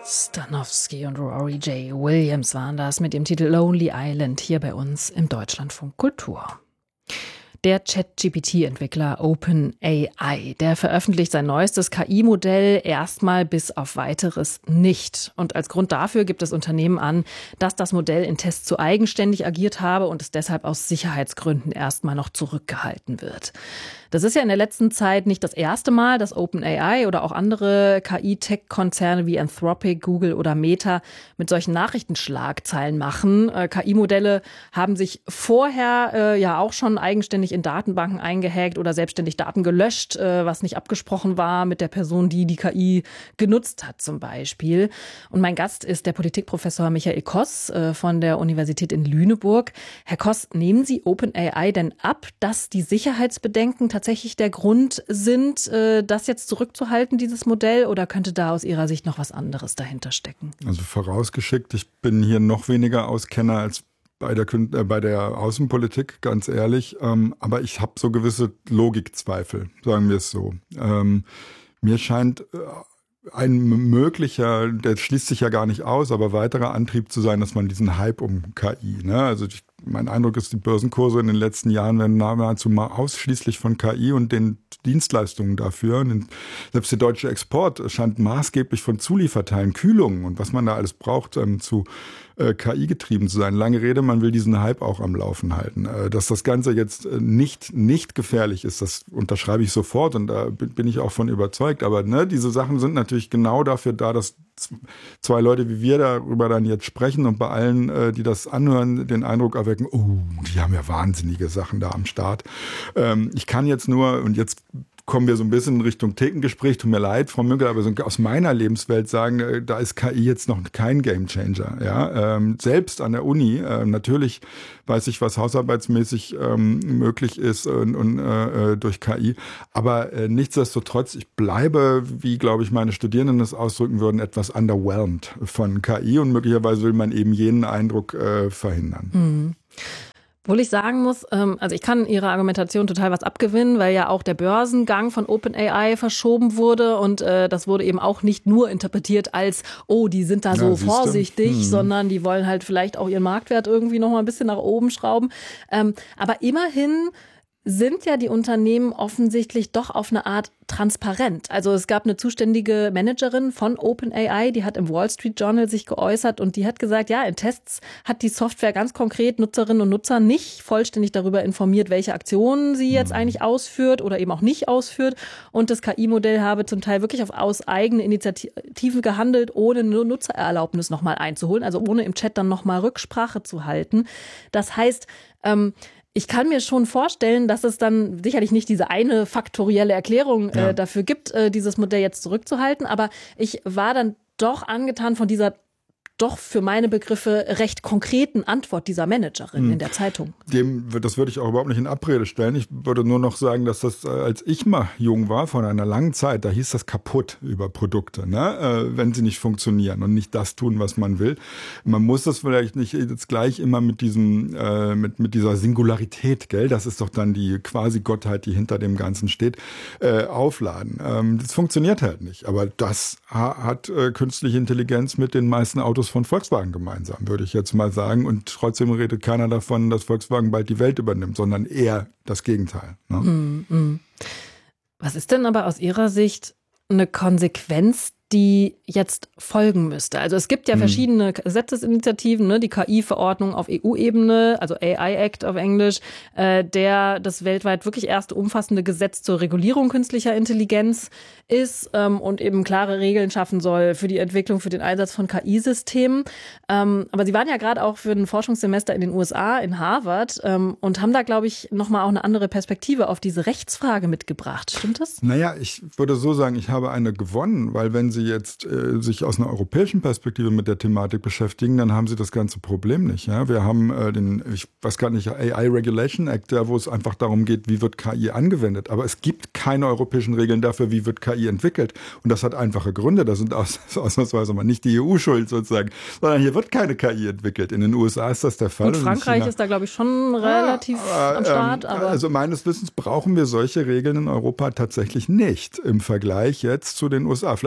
Stanowski und Rory J. Williams waren das mit dem Titel Lonely Island hier bei uns im Deutschlandfunk Kultur. Der ChatGPT-Entwickler OpenAI, der veröffentlicht sein neuestes KI-Modell erstmal bis auf Weiteres nicht. Und als Grund dafür gibt das Unternehmen an, dass das Modell in Tests zu eigenständig agiert habe und es deshalb aus Sicherheitsgründen erstmal noch zurückgehalten wird. Das ist ja in der letzten Zeit nicht das erste Mal, dass OpenAI oder auch andere KI-Tech-Konzerne wie Anthropic, Google oder Meta mit solchen Nachrichtenschlagzeilen machen. KI-Modelle haben sich vorher ja auch schon eigenständig in Datenbanken eingehackt oder selbstständig Daten gelöscht, was nicht abgesprochen war mit der Person, die die KI genutzt hat zum Beispiel. Und mein Gast ist der Politikprofessor Michael Koss von der Universität in Lüneburg. Herr Koss, nehmen Sie OpenAI denn ab, dass die Sicherheitsbedenken tatsächlich der Grund sind, das jetzt zurückzuhalten, dieses Modell, oder könnte da aus Ihrer Sicht noch was anderes dahinter stecken? Also vorausgeschickt, ich bin hier noch weniger Auskenner als bei der Außenpolitik, ganz ehrlich. Aber ich habe so gewisse Logikzweifel, sagen wir es so. Mir scheint ein möglicher, der schließt sich ja gar nicht aus, aber weiterer Antrieb zu sein, dass man diesen Hype um KI, also mein Eindruck ist, die Börsenkurse in den letzten Jahren werden nahezu mal ausschließlich von KI und den Dienstleistungen dafür. Und selbst der deutsche Export scheint maßgeblich von Zulieferteilen, Kühlungen und was man da alles braucht, zu KI getrieben zu sein. Lange Rede, man will diesen Hype auch am Laufen halten. Dass das Ganze jetzt nicht gefährlich ist, das unterschreibe ich sofort und da bin ich auch von überzeugt. Aber diese Sachen sind natürlich genau dafür da, dass zwei Leute wie wir darüber dann jetzt sprechen und bei allen, die das anhören, den Eindruck erwecken, die haben ja wahnsinnige Sachen da am Start. Ich kann jetzt nur, und jetzt kommen wir so ein bisschen in Richtung Thekengespräch, tut mir leid, Frau Mügge, aber so aus meiner Lebenswelt sagen, da ist KI jetzt noch kein Gamechanger. Ja? Selbst an der Uni, natürlich weiß ich, was hausarbeitsmäßig möglich ist und durch KI, aber nichtsdestotrotz, ich bleibe, wie glaube ich meine Studierenden das ausdrücken würden, etwas underwhelmed von KI und möglicherweise will man eben jenen Eindruck verhindern. Mhm. Obwohl ich sagen muss, also ich kann Ihrer Argumentation total was abgewinnen, weil ja auch der Börsengang von OpenAI verschoben wurde und das wurde eben auch nicht nur interpretiert als, die sind da so vorsichtig, sondern die wollen halt vielleicht auch ihren Marktwert irgendwie noch mal ein bisschen nach oben schrauben. Aber immerhin sind ja die Unternehmen offensichtlich doch auf eine Art transparent. Also es gab eine zuständige Managerin von OpenAI, die hat im Wall Street Journal sich geäußert und die hat gesagt, ja, in Tests hat die Software ganz konkret Nutzerinnen und Nutzer nicht vollständig darüber informiert, welche Aktionen sie jetzt eigentlich ausführt oder eben auch nicht ausführt. Und das KI-Modell habe zum Teil wirklich aus eigener Initiative gehandelt, ohne eine Nutzererlaubnis nochmal einzuholen, also ohne im Chat dann nochmal Rücksprache zu halten. Das heißt, ich kann mir schon vorstellen, dass es dann sicherlich nicht diese eine faktorielle Erklärung dafür gibt, dieses Modell jetzt zurückzuhalten. Aber ich war dann doch angetan von dieser doch für meine Begriffe recht konkreten Antwort dieser Managerin in der Zeitung. Das würde ich auch überhaupt nicht in Abrede stellen. Ich würde nur noch sagen, dass das, als ich mal jung war, vor einer langen Zeit, da hieß das kaputt über Produkte, wenn sie nicht funktionieren und nicht das tun, was man will. Man muss das vielleicht nicht jetzt gleich immer mit mit dieser Singularität, gell? Das ist doch dann die quasi Gottheit, die hinter dem Ganzen steht, aufladen. Das funktioniert halt nicht. Aber das hat künstliche Intelligenz mit den meisten Autos von Volkswagen gemeinsam, würde ich jetzt mal sagen. Und trotzdem redet keiner davon, dass Volkswagen bald die Welt übernimmt, sondern eher das Gegenteil. Was ist denn aber aus Ihrer Sicht eine Konsequenz, die jetzt folgen müsste? Also es gibt ja verschiedene Gesetzesinitiativen, die KI-Verordnung auf EU-Ebene, also AI Act auf Englisch, der das weltweit wirklich erste umfassende Gesetz zur Regulierung künstlicher Intelligenz ist und eben klare Regeln schaffen soll für die Entwicklung, für den Einsatz von KI-Systemen. Aber Sie waren ja gerade auch für ein Forschungssemester in den USA, in Harvard, und haben da, glaube ich, nochmal auch eine andere Perspektive auf diese Rechtsfrage mitgebracht. Stimmt das? Naja, ich würde so sagen, ich habe eine gewonnen, weil wenn Sie jetzt sich aus einer europäischen Perspektive mit der Thematik beschäftigen, dann haben Sie das ganze Problem nicht. Ja? Wir haben ich weiß gar nicht, AI Regulation Act, wo es einfach darum geht, wie wird KI angewendet. Aber es gibt keine europäischen Regeln dafür, wie wird KI entwickelt. Und das hat einfache Gründe. Das sind ausnahmsweise mal nicht die EU schuld sozusagen, sondern hier wird keine KI entwickelt. In den USA ist das der Fall. Und Frankreich ist da, glaube ich, schon relativ am Start. Aber also meines Wissens brauchen wir solche Regeln in Europa tatsächlich nicht im Vergleich jetzt zu den USA. Vielleicht täusche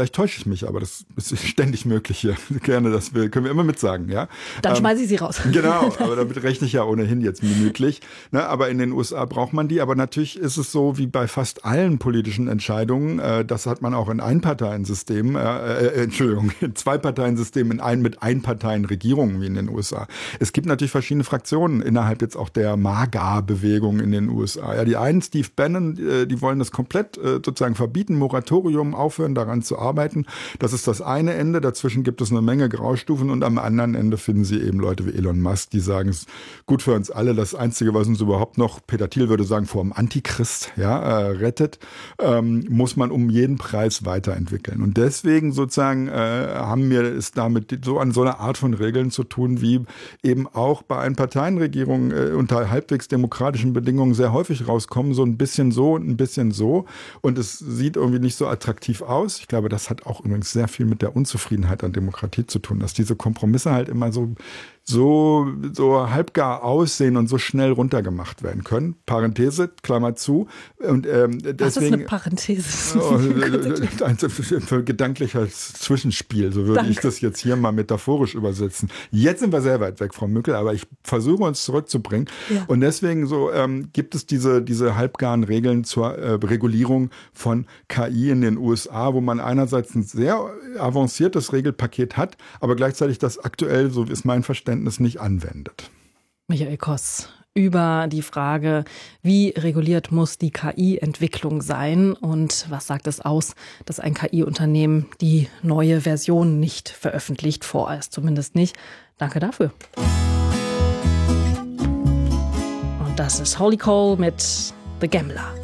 ich mich, aber das ist ständig möglich hier. Gerne, können wir immer mitsagen, ja. Dann schmeiße ich sie raus. Genau, aber damit rechne ich ja ohnehin jetzt minütlich. Ne, aber in den USA braucht man die. Aber natürlich ist es so wie bei fast allen politischen Entscheidungen, das hat man auch in Einparteiensystemen, in Zwei-Parteien-Systemen, mit Einparteienregierungen wie in den USA. Es gibt natürlich verschiedene Fraktionen innerhalb jetzt auch der MAGA-Bewegung in den USA. Ja, die einen, Steve Bannon, die wollen das komplett sozusagen verbieten, Moratorium, aufhören daran zu arbeiten. Das ist das eine Ende. Dazwischen gibt es eine Menge Graustufen und am anderen Ende finden sie eben Leute wie Elon Musk, die sagen, es ist gut für uns alle. Das Einzige, was uns überhaupt noch, Peter Thiel würde sagen, vor dem Antichrist rettet, muss man um jeden Preis weiterentwickeln. Und deswegen sozusagen haben wir es damit so an so einer Art von Regeln zu tun, wie eben auch bei Einparteienregierungen unter halbwegs demokratischen Bedingungen sehr häufig rauskommen, so ein bisschen so und ein bisschen so. Und es sieht irgendwie nicht so attraktiv aus. Ich glaube, das hat auch übrigens sehr viel mit der Unzufriedenheit an Demokratie zu tun, dass diese Kompromisse halt immer so halbgar aussehen und so schnell runtergemacht werden können. Parenthese, Klammer zu. Und deswegen, was ist eine Parenthese? Ein gedanklicher Zwischenspiel, so würde ich das jetzt hier mal metaphorisch übersetzen. Jetzt sind wir sehr weit weg, Frau Mückel, aber ich versuche uns zurückzubringen. Ja. Und deswegen gibt es diese halbgaren Regeln zur Regulierung von KI in den USA, wo man einerseits ein sehr avanciertes Regelpaket hat, aber gleichzeitig das aktuell, so ist mein Verständnis, nicht anwendet. Michael Koss über die Frage, wie reguliert muss die KI-Entwicklung sein und was sagt es aus, dass ein KI-Unternehmen die neue Version nicht veröffentlicht, vorerst zumindest nicht. Danke dafür. Und das ist Holy Cole mit The Gambler.